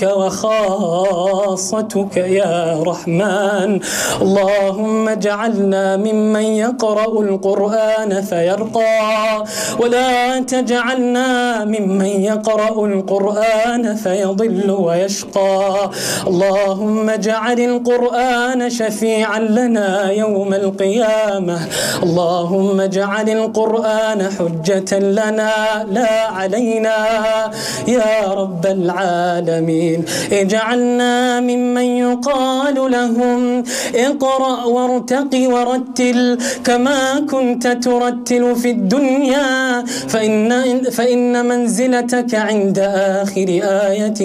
وخاصتك يا رحمن. اللهم اجعلنا ممن يقرأ القرآن فيرقى، ولا تجعلنا ممن يقرأ القرآن فيضل ويشقى. اللهم اجعل القرآن شفيعا لنا يوم القيامة. اللهم اجعل القرآن حجة لنا لا علينا يا رب العالمين. اجعلنا ممن يقال لهم اقرأ وارتق ورتل كما كنت ترتل في الدنيا، فإن منزلتك عند آخر آية